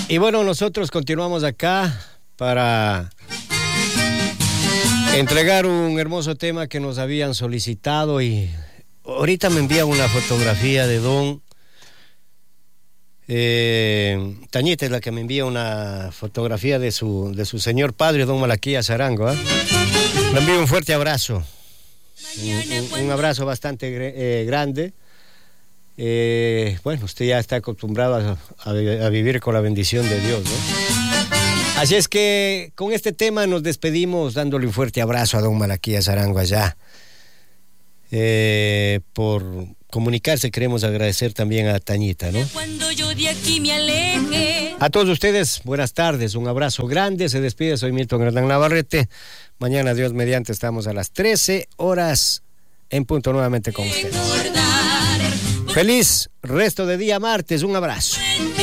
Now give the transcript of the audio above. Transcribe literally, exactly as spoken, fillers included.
Y bueno, nosotros continuamos acá para entregar un hermoso tema que nos habían solicitado, y ahorita me envía una fotografía de don eh, Tañita es la que me envía una fotografía de su de su señor padre, don Malaquías Arango, ¿eh? Le envío un fuerte abrazo, un, un, un abrazo bastante eh, grande. Eh, bueno, usted ya está acostumbrado a, a, a vivir con la bendición de Dios, ¿no? Así es que con este tema nos despedimos dándole un fuerte abrazo a don Malaquías Arango allá. Eh, por comunicarse queremos agradecer también a Tañita, ¿no? Cuando yo de aquí me aleje. A todos ustedes, buenas tardes, un abrazo grande, se despide, soy Milton Hernán Navarrete. Mañana, Dios mediante, estamos a las trece horas en punto nuevamente con ustedes. Feliz resto de día martes, un abrazo.